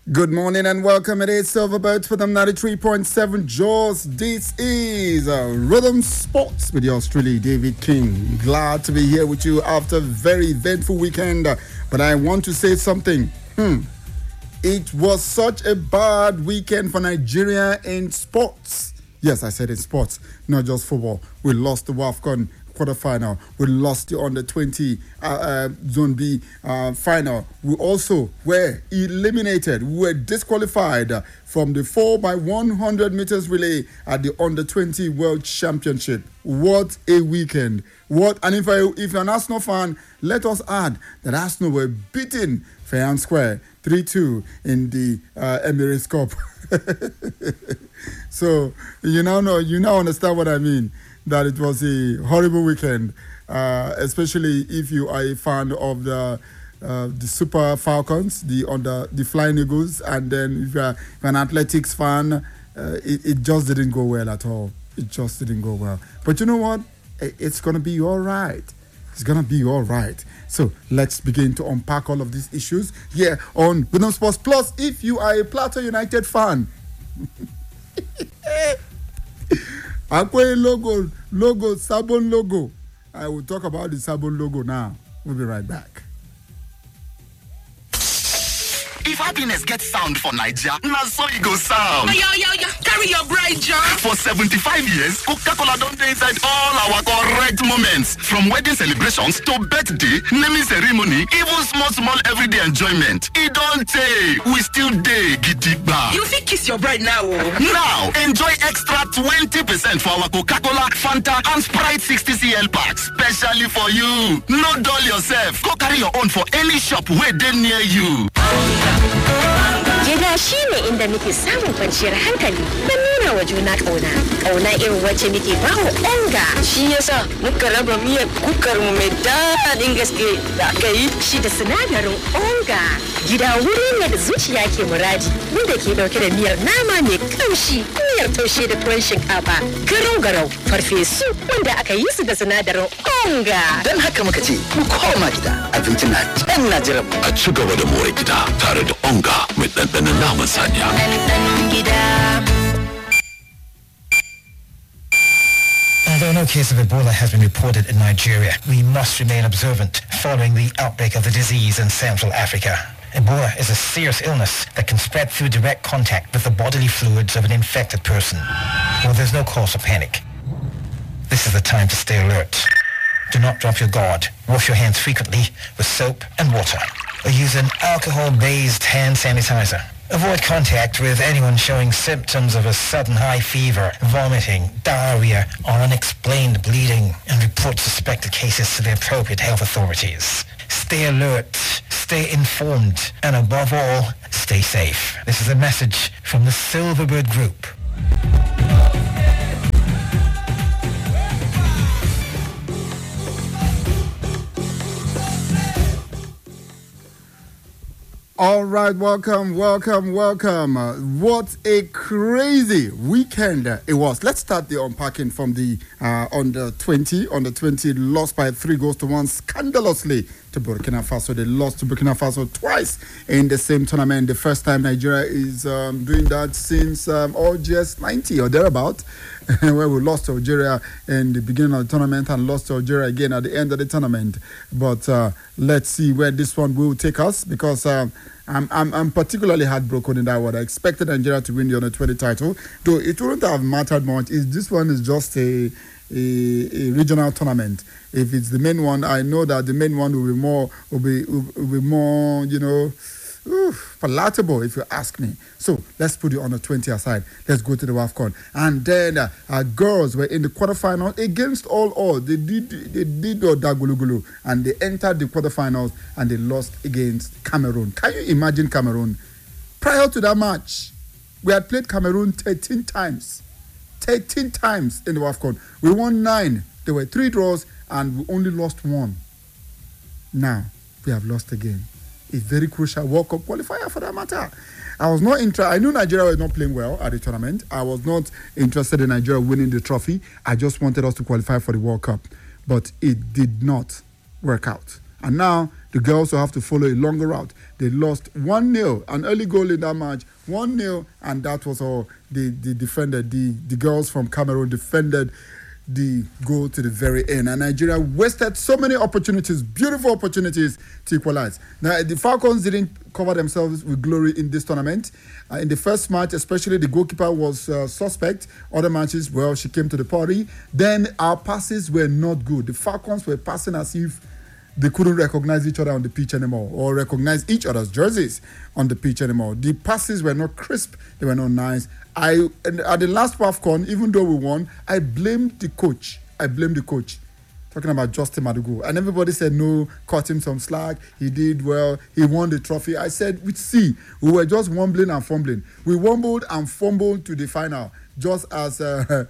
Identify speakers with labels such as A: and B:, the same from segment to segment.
A: Good morning and welcome. It is Silverbird for them 93.7 Jaws. This is Rhythm Sports with yours truly, David King. Glad to be here with you after a very eventful weekend. But I want to say something. It was such a bad weekend for Nigeria in sports. Yes, I said in sports, not just football. We lost the WAFCON quarterfinal. We lost the under-20 Zone B final. We also were eliminated. We were disqualified from the 4x100 meters relay at the under-20 World Championship. What a weekend. And if you're an Arsenal fan, let us add that Arsenal were beaten fair and square 3-2 in the Emirates Cup. So you now understand what I mean. That it was a horrible weekend, especially if you are a fan of the Super Falcons, the Flying Eagles, and then if you're an athletics fan, it just didn't go well at all. It just didn't go well. But you know what? It's gonna be all right. It's gonna be all right. So let's begin to unpack all of these issues here on Rhythm Sports Plus. If you are a Plateau United fan. Akwe logo, Sabon logo. I will talk about the Sabon logo now. We'll be right back.
B: If happiness gets sound for Naija, na so e go sound.
C: Yo, carry your bride, John.
B: For 75 years, Coca-Cola don dey inside all our correct moments. From wedding celebrations to birthday, naming ceremony, even small everyday enjoyment. E don tey, we still dey gidigba.
C: You fit kiss your bride now.
B: Now, enjoy extra 20% for our Coca-Cola, Fanta, and Sprite 60cl packs, specially for you. No dull yourself. Go carry your own for any shop wey dey near you.
D: Gida shi ne inda muke samun kwanciyar hankali don nuna wa juna ƙauna. Ƙauna irin wacce muke ba wa onga.
E: Shi yasa muka raba miyar kukar mu mai daɗin gaske da aka yi.
D: Shi da sinadarin onga. Gida wuri ne da zuciya ke muradi. Wanda ke ɗauke da miyar nama mai ƙamshi, miyar taushe da tuwon shinkafa, garau-garau, farfesu wanda aka yi su da sinadarin onga.
E: Don haka muka ce, mu koma gida. Abinci na can na jiran.
F: A ci gaba da more gida tare da onga mai ɗanɗanon naman saniya.
G: Although no case of Ebola has been reported in Nigeria, we must remain observant following the outbreak of the disease in Central Africa. Ebola is a serious illness that can spread through direct contact with the bodily fluids of an infected person. Well, there's no cause for panic. This is the time to stay alert. Do not drop your guard. Wash your hands frequently with soap and water, or use an alcohol-based hand sanitizer. Avoid contact with anyone showing symptoms of a sudden high fever, vomiting, diarrhea, or unexplained bleeding, and report suspected cases to the appropriate health authorities. Stay alert, stay informed, and above all, stay safe. This is a message from the Silverbird Group.
A: All right, welcome. What a crazy weekend it was. Let's start the unpacking from the under 20. Under 20 lost by 3-1 scandalously to Burkina Faso. They lost to Burkina Faso twice in the same tournament. The first time Nigeria is doing that since OGS 90 or thereabout, where we lost to Algeria in the beginning of the tournament and lost to Algeria again at the end of the tournament. But let's see where this one will take us, because I'm particularly heartbroken in that one. I expected Nigeria to win the under-20 title, though it wouldn't have mattered much. This one is just a regional tournament. If it's the main one, I know that the main one will be more, palatable, if you ask me. So let's put the under 20 aside. Let's go to the WAFCON. And then our girls were in the quarterfinals against all odds. They did Dagulugulu, and they entered the quarterfinals and they lost against Cameroon. Can you imagine Cameroon? Prior to that match, we had played Cameroon 13 times. 13 times in the WAFCON. We won 9. There were 3 draws and we only lost 1. Now, we have lost again. A very crucial World Cup qualifier for that matter. I was not interested. I knew Nigeria was not playing well at the tournament. I was not interested in Nigeria winning the trophy. I just wanted us to qualify for the World Cup. But it did not work out. And now, the The girls will have to follow a longer route. They lost 1-0, an early goal in that match, 1-0, and that was all. They defended, the girls from Cameroon defended the goal to the very end. And Nigeria wasted so many opportunities, beautiful opportunities to equalize. Now, the Falcons didn't cover themselves with glory in this tournament. In the first match, especially, the goalkeeper was suspect. Other matches, well, she came to the party. Then our passes were not good. The Falcons were passing as if they couldn't recognize each other on the pitch anymore, or recognize each other's jerseys on the pitch anymore. The passes were not crisp. They were not nice. At the last WAFCON, even though we won, I blamed the coach. Talking about Justin Madugu. And everybody said, no, cut him some slack. He did well. He won the trophy. I said, we were just wumbling and fumbling. We wumbled and fumbled to the final. Just as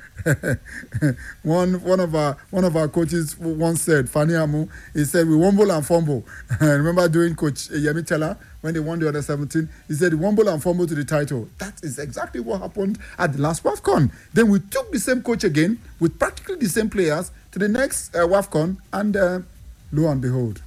A: one of our coaches once said, Fanny Amu, he said, we wumble and fumble. Remember doing Coach Yemi Teller when they won the under 17? He said, wumble and fumble to the title. That is exactly what happened at the last WAFCON. Then we took the same coach again with practically the same players to the next WAFCON, and lo and behold,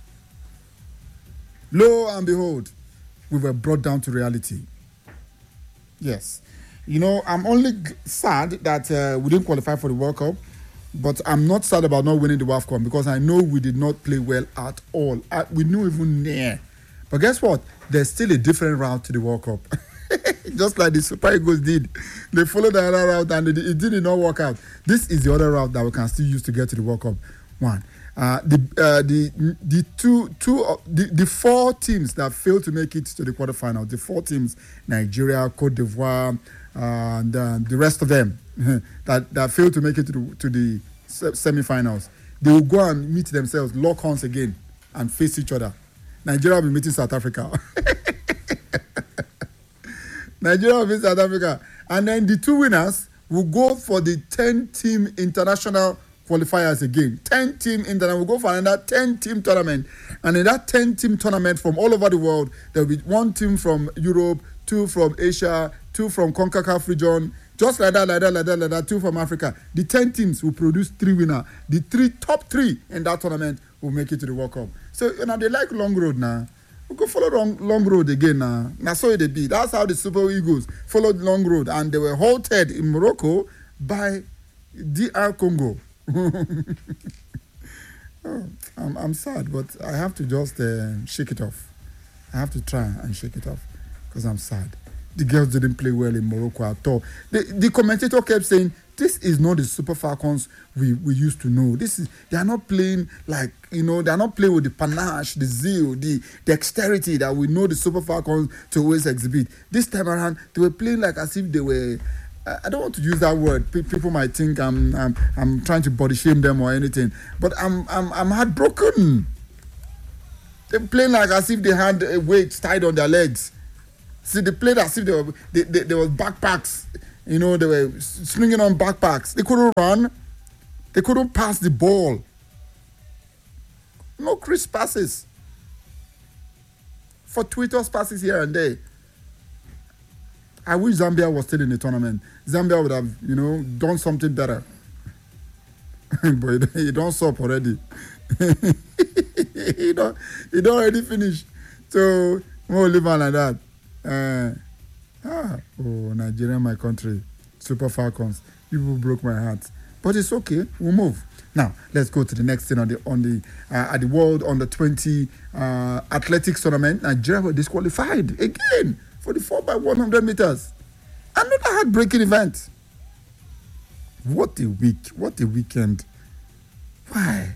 A: we were brought down to reality. Yes. You know, I'm only sad that we didn't qualify for the World Cup, but I'm not sad about not winning the WAFCON because I know we did not play well at all. We knew even near. But guess what? There's still a different route to the World Cup. Just like the Super Eagles did. They followed the other route and it did not work out. This is the other route that we can still use to get to the World Cup. One. The 4 teams that failed to make it to the quarterfinals, the 4 teams, Nigeria, Cote d'Ivoire, and the rest of them that failed to make it to the semi-finals, they will go and meet themselves, lock horns again, and face each other. Nigeria will be meeting South Africa. Nigeria will meet South Africa. And then the 2 winners will go for the 10-team international qualifiers again. 10-team international. We'll go for another 10-team tournament. And in that 10-team tournament from all over the world, there will be 1 team from Europe, 2 from Asia, 2 from CONCACAF region, just like that, 2 from Africa. The 10 teams will produce 3 winners. The top 3 in that tournament will make it to the World Cup. So, they like long road now. We go follow long road again now. Now, so it be. That's how the Super Eagles followed long road, and they were halted in Morocco by DR Congo. I'm sad, but I have to just shake it off. I have to try and shake it off because I'm sad. The girls didn't play well in Morocco at all. The commentator kept saying, this is not the Super Falcons we used to know. They are not playing like, they are not playing with the panache, the zeal, the dexterity that we know the Super Falcons to always exhibit. This time around, they were playing like as if they were, I don't want to use that word. People might think I'm trying to body shame them or anything, but I'm heartbroken. They're playing like as if they had weights tied on their legs. See, they played as if they were backpacks. They were swinging on backpacks. They couldn't run. They couldn't pass the ball. No crisp passes. Fortuitous passes here and there. I wish Zambia was still in the tournament. Zambia would have, done something better. But he don't stop already. he don't already finish. So we'll leave on like that. Nigeria, my country, Super Falcons. People broke my heart, but it's okay. We'll move. Now let's go to the next thing at the World Under 20 athletics tournament. Nigeria were disqualified again for the 4x100 meters. Another heartbreaking event. What a week! What a weekend! Why?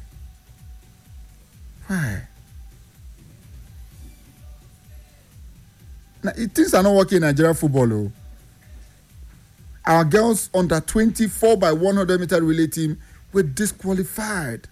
A: Now, things are not working in Nigeria football. Our girls under 20 4x100 meter relay team were disqualified.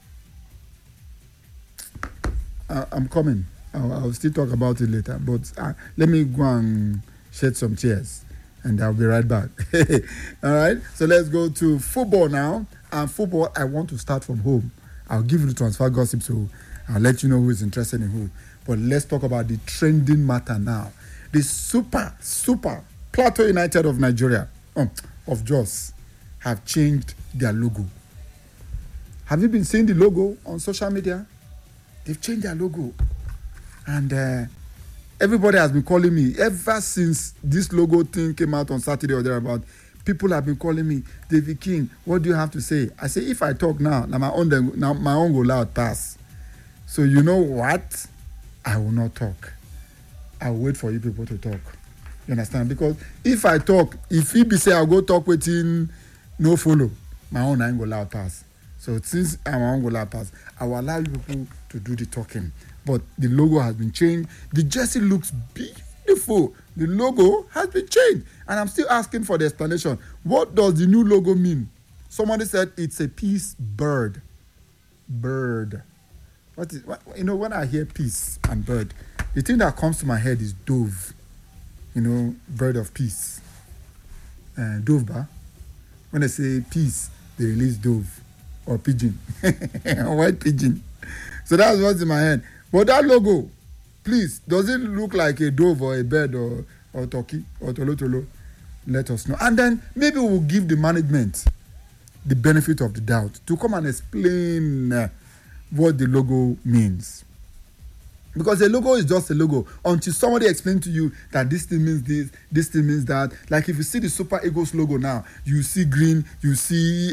A: I'm coming. I'll still talk about it later. But let me go and shed some tears, and I'll be right back. All right. So let's go to football now. And football, I want to start from home. I'll give you the transfer gossip, so I'll let you know who is interested in who. But let's talk about the trending matter now. The super Plateau United of Nigeria, of Jos, have changed their logo. Have you been seeing the logo on social media? They've changed their logo. And everybody has been calling me ever since this logo thing came out on Saturday or thereabout. People have been calling me, David King, what do you have to say? I say, if I talk now my own go loud pass. So you know what? I will not talk. I will wait for you people to talk. You understand? Because if I talk, if he be say I'll go talk with him, no follow, my own ain't go loud pass. So since I'm on go loud pass, I will allow you people to do the talking. But the logo has been changed. The jersey looks beautiful. The logo has been changed. And I'm still asking for the explanation. What does the new logo mean? Somebody said it's a peace bird. Bird. When I hear peace and bird, the thing that comes to my head is dove. Bird of peace. Dove, ba? When I say peace, they release dove or pigeon. White pigeon. So that's what's in my head. But that logo, please, does it look like a dove or a bird or turkey or tolo? Let us know. And then maybe we'll give the management the benefit of the doubt to come and explain what the logo means. Because a logo is just a logo until somebody explains to you that this thing means this thing means that. Like if you see the Super Eagles logo now, you see green, you see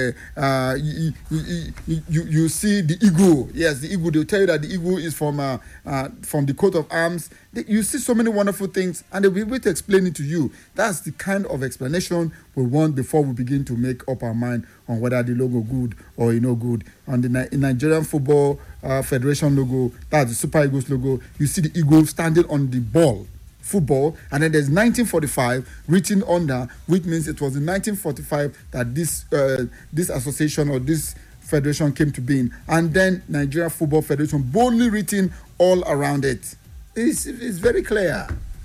A: you see the eagle. Yes, the eagle. They'll tell you that the eagle is from the coat of arms. You see so many wonderful things, and they'll be able to explain it to you. That's the kind of explanation we want before we begin to make up our mind on whether the logo good or good. On the Nigerian Football Federation logo, that's the Super Eagles logo. You see the eagle standing on the ball, football, and then there's 1945 written under, which means it was in 1945 that this association or this federation came to being, and then Nigeria Football Federation boldly written all around it. It's very clear.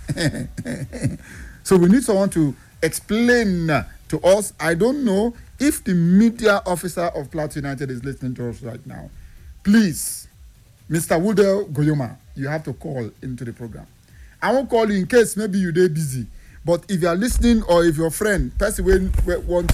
A: So we need someone to explain to us. I don't know if the media officer of Plateau United is listening to us right now. Please, Mr. Woodell Goyoma, you have to call into the program. I won't call you in case maybe you're busy. But if you are listening, or if your friend, person will want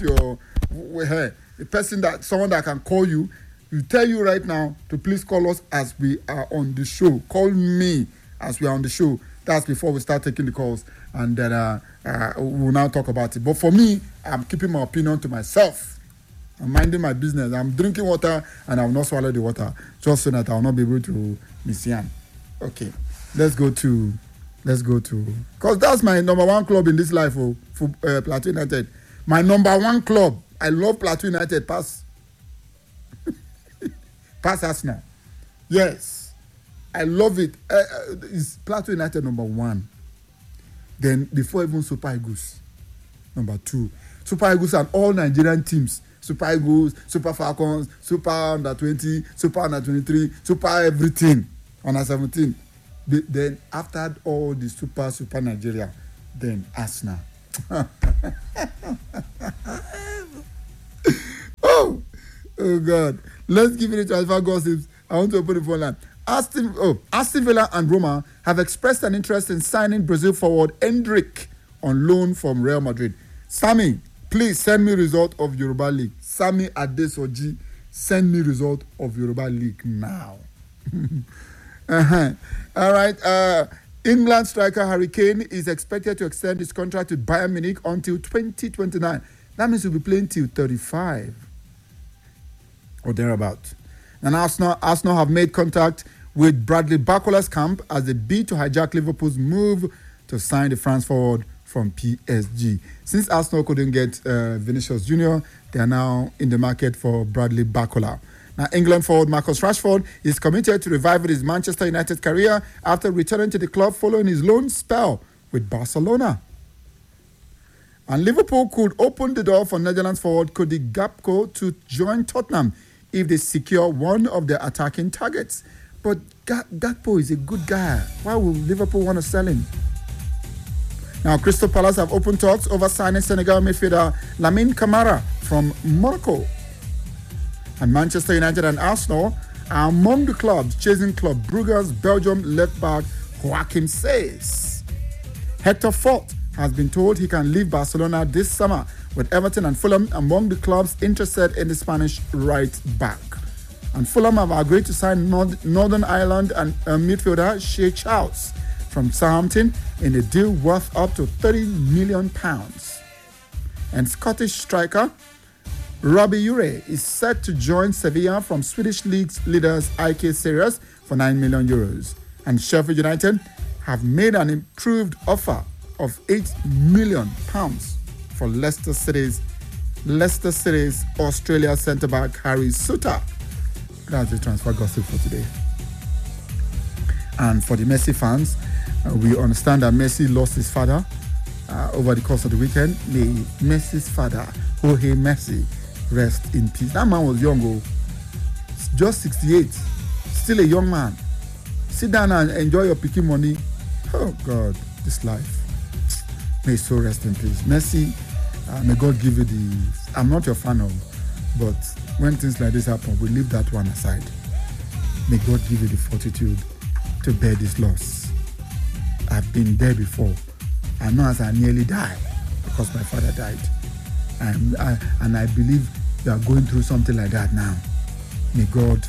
A: someone that can call you, we tell you right now to please call us as we are on the show. Call me as we are on the show. That's before we start taking the calls, and then we'll now talk about it. But for me, I'm keeping my opinion to myself. I'm minding my business. I'm drinking water, and I will not swallow the water, just so that I will not be able to miss Yan. Okay, let's go to, because that's my number one club in this life, for Plateau United. My number one club. I love Plateau United. Pass Arsenal. Yes. I love it. It's Plateau United number one. Then before even Super Eagles, number two. Super Eagles and all Nigerian teams. Super Eagles, Super Falcons, Super Under 20, Super Under 23, Super everything. Under 17. Then after all the Super Nigeria, then Arsenal. Oh God. Let's give it a transfer gossips. I want to open the phone line. Aston Villa and Roma have expressed an interest in signing Brazil forward Endrick on loan from Real Madrid. Sammy, please send me result of Yoruba League. Sammy Adesoji, send me result of Yoruba League now. All right. England striker Harry Kane is expected to extend his contract with Bayern Munich until 2029. That means he'll be playing till 35 or thereabout. And Arsenal have made contact with Bradley Barcola's camp as they bid to hijack Liverpool's move to sign the France forward from PSG. Since Arsenal couldn't get Vinicius Jr., they are now in the market for Bradley Barcola. Now, England forward Marcus Rashford is committed to reviving his Manchester United career after returning to the club following his loan spell with Barcelona. And Liverpool could open the door for Netherlands forward Cody Gakpo to join Tottenham if they secure one of their attacking targets. But Gakpo is a good guy. Why would Liverpool want to sell him? Now, Crystal Palace have opened talks over signing Senegal midfielder Lamine Camara from Monaco. And Manchester United and Arsenal are among the clubs chasing Club Brugge's Belgium left-back Joachim Seyss. Hector Fort has been told he can leave Barcelona this summer, with Everton and Fulham among the clubs interested in the Spanish right-back. And Fulham have agreed to sign Northern Ireland and midfielder Shea Charles from Southampton in a deal worth up to £30 million. And Scottish striker Robbie Ure is set to join Sevilla from Swedish League's leaders IK Sirius for €9 million. And Sheffield United have made an improved offer of £8 million for Leicester City's Australia centre-back Harry Suter. That's the transfer gossip for today. And for the Messi fans, we understand that Messi lost his father over the course of the weekend. May Messi's father, Jorge Messi, rest in peace. That man was young, just 68, still a young man. Sit down and enjoy your picking money. Oh God, this life. May so rest in peace. Messi, may God give you the... I'm not your fan of, but when things like this happen, we leave that one aside. May God give you the fortitude to bear this loss. I've been there before. I know as I nearly died because my father died. And I believe you are going through something like that now. May God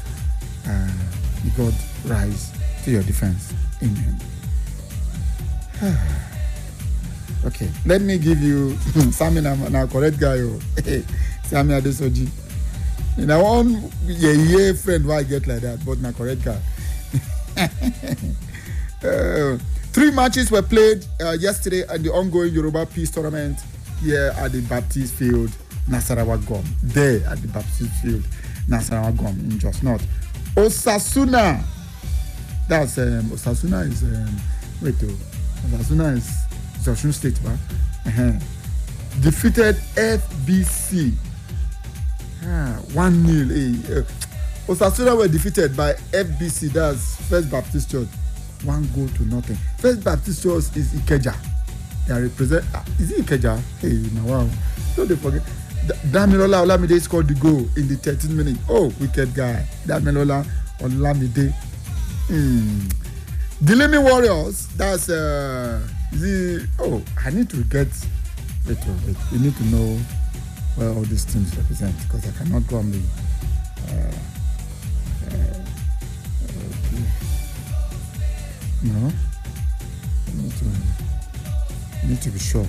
A: rise to your defense. Amen. Okay, let me give you Sammy now correct guy. Sammy Adesoji. You know, one friend why I get like that, but now correct guy. 3 matches were played yesterday at the ongoing Yoruba Peace Tournament here at the Baptist Field, Nasarawa Gom. There at the Baptist Field, Nasarawa Gom in Jos North. Osasuna. That's Osasuna is Osasuna is Osun State, right? Defeated FBC 1-0. Osasuna were defeated by FBC, that's First Baptist Church, 1-0. First Baptist Church is Ikeja. They represent. Is it Ikeja? Hey, now wow! Don't they forget? Damilola Olamide scored the goal in the 13th minute. Oh, wicked guy, Damilola Olamide. Dilimi Warriors. That's I need to get. Wait. You need to know where all these teams represent because I cannot go on the. No. I need to be sure.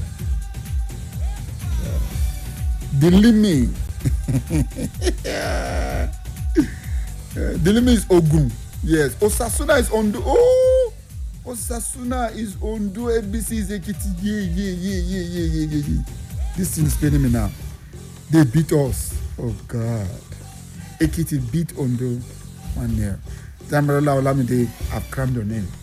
A: Dilimi. Dilimi is Ogun. Yes. Osasuna is Ondo. Oh! Osasuna is Ondo. ABC is Ekiti. Yeah. This thing is paining me now. They beat us. Oh, God. Ekiti beat Ondo 1-0. Damilola Olamide, I've crammed your name.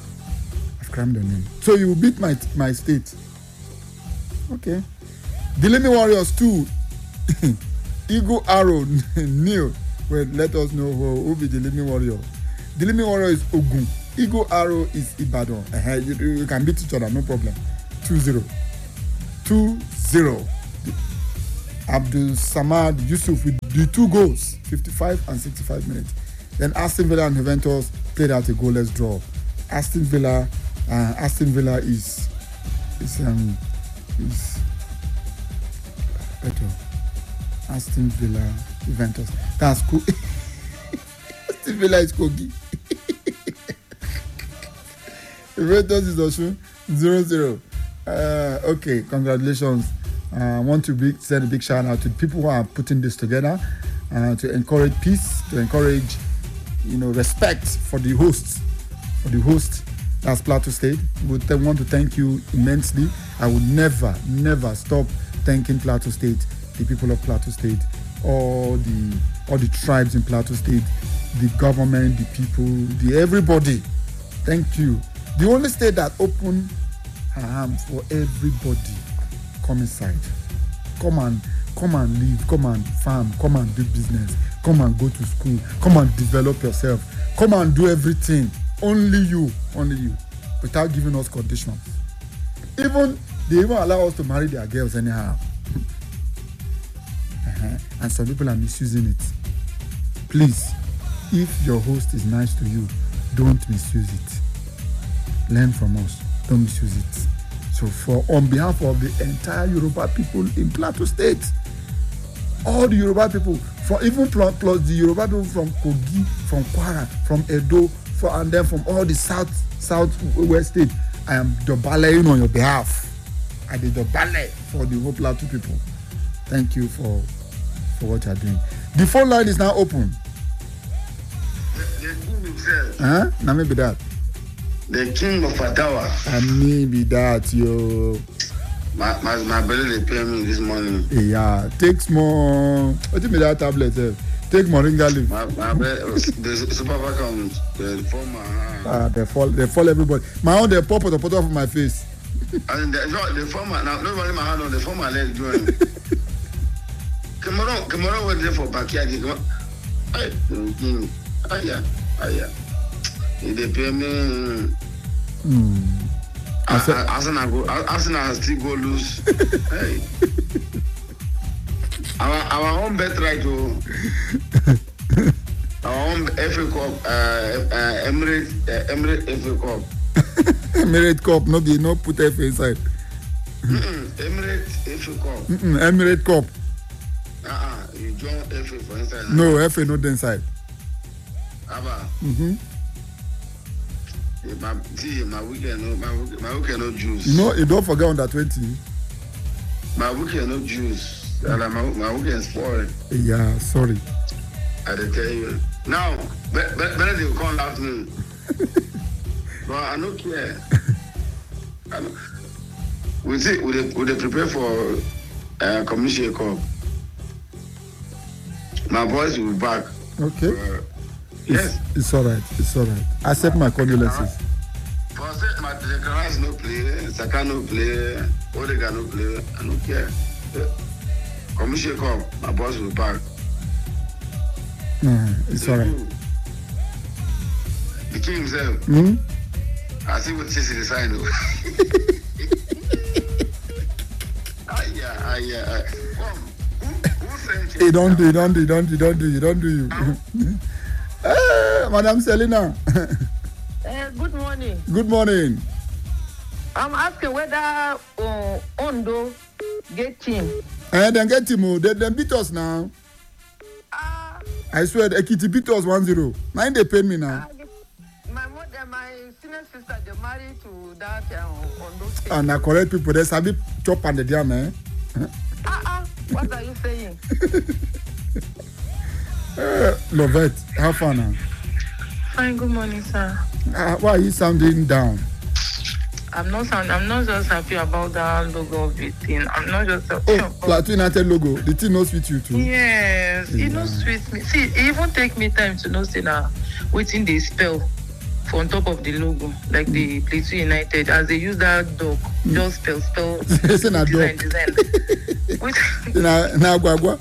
A: So you beat my state. Okay. Dilimi Warriors 2. Eagle Arrow Neil. Well, let us know who will be Dilimi Warrior. Dilimi Warrior is Ogun. Eagle Arrow is Ibadan. You can beat each other, no problem. 2-0. Abdul Samad Yusuf with the 2 goals, 55 and 65 minutes. Then Aston Villa and Juventus played out a goalless draw. Aston Villa is better. Aston Villa, Juventus. That's cool. Aston Villa is Kogi. Juventus is Osun 0-0. Okay, congratulations. I want to send a big shout out to the people who are putting this together to encourage peace, to encourage, respect for the hosts. That's Plateau State. We want to thank you immensely. I would never stop thanking Plateau State, the people of Plateau State, all the tribes in Plateau State, the government, the people, everybody. Thank you. The only state that opened her arms for everybody. Come inside. Come and live. Come and farm. Come and do business. Come and go to school. Come and develop yourself. Come and do everything. Only you, without giving us conditions. They even allow us to marry their girls anyhow. And some people are misusing it. Please, if your host is nice to you, don't misuse it. Learn from us. Don't misuse it. So on behalf of the entire Yoruba people in Plateau State, all the Yoruba people, even plus the Yoruba people from Kogi, from Kwara, from Edo, and then from all the southwest states, I am dobaling on your behalf. I did dobale for the whole Plateau people. Thank you for what you are doing. The phone line is now open.
H: The king himself.
A: Huh? Now maybe that.
H: The king of Atawa.
A: And maybe that, yo.
H: My belly they pay me this morning.
A: Yeah, take small. What do you mean that tablet? Take moringa leaf.
H: My belly, the super vacuum, the former.
A: They fall everybody. My own, they pop at the bottom of my face.
H: And the former, now nobody my hand on the former leg doing. Tomorrow was there for backyard. Yeah. They pay me. Arsenal still go lose. Hey. Our own bet right to our own FA Cup, Emirates FA Cup.
A: Emirates Cup, no put FA inside.
H: Emirates FA Cup.
A: Emirates Cup.
H: You join FA for inside.
A: No, FA not inside.
H: Abba. My weekend no juice.
A: No, you don't forget under 20.
H: My weekend no juice. My weekend spoiled.
A: Yeah, sorry.
H: I tell you. Now, better they come laugh me. But I don't care. We prepare for Commission Cup. My boys will be back.
A: Okay.
H: Yes.
A: It's all right. Accept my condolences.
H: For the Karas no play, Saka no play, Odega no play. I don't care. Commission Cup, my boss will be back.
A: It's all right.
H: The king himself. I see what Chelsea decide.
A: He don't do you. Madam Selina.
I: Good morning.
A: Good morning.
I: I'm asking whether Ondo get team.
A: Then get team. They beat us now. I swear, Ekiti beat us 1-0. Now they pay me now.
I: My mother, my senior sister, they married to that Ondo state.
A: And I correct people. There's a bit chop on the jam, eh?
I: What are you saying?
A: Lovette, how far now?
I: Fine, good morning, sir.
A: Why are you sounding down?
I: I'm not just happy about that logo of the thing. I'm not just happy about
A: Plateau United logo. The thing no sweet you too.
I: Yes, it no sweet me. See, it even take me time to know say now waiting they spell for on top of the logo, like the Plateau United, as they use that dog, just spell design.
A: Now guagua.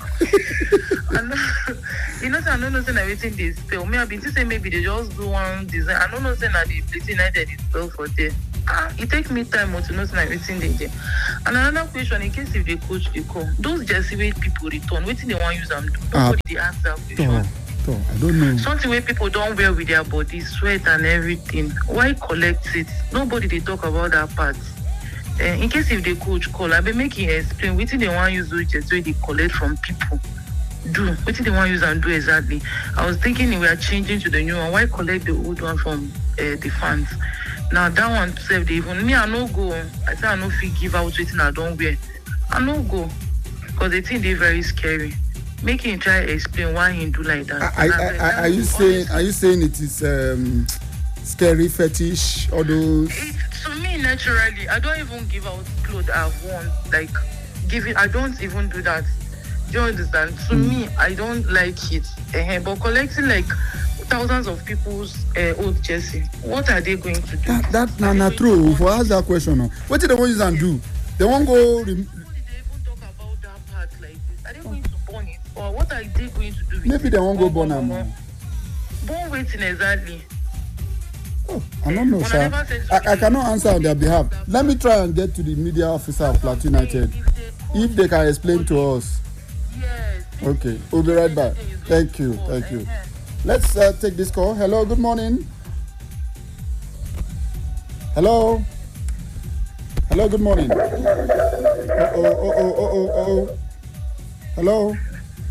I: You know, I don't know say everything they spell. Me, I've been to say maybe they just do one design. I don't know say that the Plateau United is spell for there. It takes me time to know everything they do. And another question, in case if they coach the call, those jersey way people return, waiting they want to use them. Nobody they ask that question.
A: I don't know.
I: Something where people don't wear with their body, sweat and everything. Why collect it? Nobody they talk about that part. In case if the coach call, I be making explain waiting they want to use those jerseys they collect from people. Do what they want to use and do exactly. I was thinking we are changing to the new one. Why collect the old one from the fans? Now that one save the even me I no go. I say I no fit give out waiting I don't wear. I no go because they think they're very scary. Make him try explain why he do like that.
A: Are you saying it is scary fetish or those?
I: To me naturally, I don't even give out clothes I've worn. Like giving, I don't even do that. Do you understand? To me, I don't like it. But collecting like thousands of people's old jersey, what are they going to do?
A: That's not true. For us that question, what did they want you to do? They won't go.
I: Did they even talk about that part like this? Are they going to burn it, or what are they going to do?
A: Maybe they won't go burn them.
I: Burn waiting exactly.
A: Oh, I don't know, sir. I cannot answer on their behalf. Let me try and get to the media officer of Plateau United if they can explain to us.
I: Yes.
A: Okay, we'll be right back. Thank you. Let's take this call. Hello, good morning. Hello, good morning. Hello.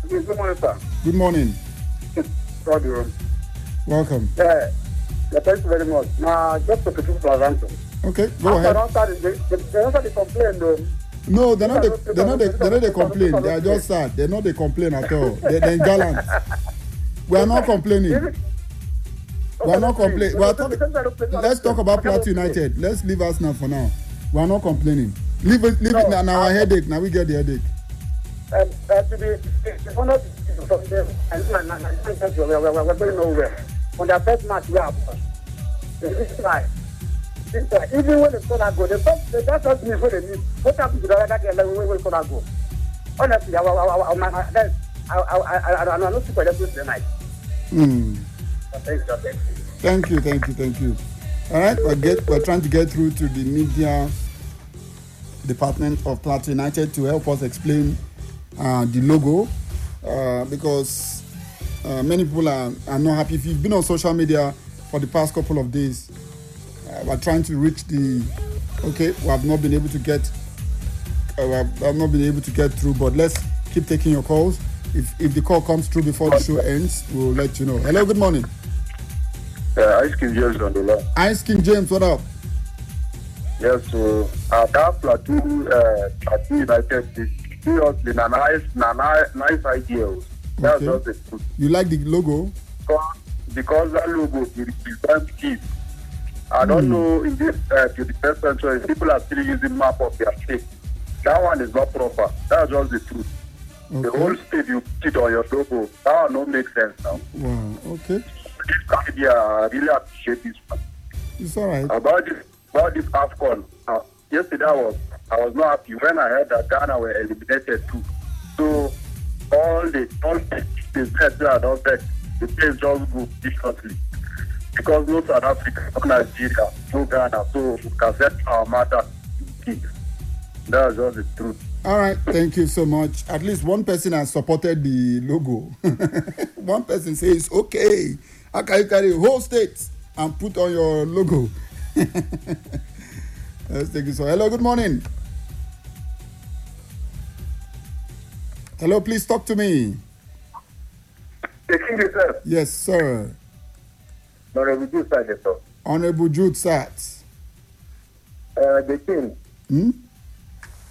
J: Good morning, sir.
A: Good morning. Welcome.
J: Thank you very much. Now, just to critique Plavanto.
A: Okay, go ahead.
J: They answer the complaint, though.
A: No, they're not the complain. They are just sad. They're not the complain at all. They're gallant. We are not complaining. We are not complaining. Let's talk about Plateau United. Let's leave us now for now. We are not complaining. Leave it now. Our headache. Now we get the headache.
J: We're going nowhere. On their first match, we have. Even when the corner go, that's not me for the news. What happened to the other guy when the corner go? Honestly, I'm not super happy tonight.
A: Thank you. All right, we're trying to get through to the media department of Plateau United to help us explain the logo because many people are not happy. If you've been on social media for the past couple of days, we're trying to reach we have not been able to get through, but let's keep taking your calls. If the call comes through before the show ends, we'll let you know. Hello, good morning.
K: Ice King James on the line.
A: Ice King James, what up?
K: Yes, so that Plateau United is seriously nice idea. That's just the truth.
A: You like the logo?
K: Because that logo represents kids. I don't know in this 21st century, people are still using map of their state. That one is not proper. That's just the truth. Okay. The whole state you put on your logo, that one don't make sense now.
A: Wow, okay.
K: This idea, I really appreciate this one.
A: It's all right.
K: About this AFCON, yesterday I was not happy when I heard that Ghana were eliminated too. So all the best that don't bet, the place just go differently. Because no South Africa, no Nigeria, no Ghana, so we can set our matter in peace. That's just the truth.
A: All right, thank you so much. At least one person has supported the logo. One person says, okay, how can you carry a whole state and put on your logo? Let's take it. So, hello, good morning. Hello, please talk to me.
K: Taking yourself.
A: Yes, sir.
K: Honorable Jude Sat.
A: Honorable Jude Sat.
K: The king.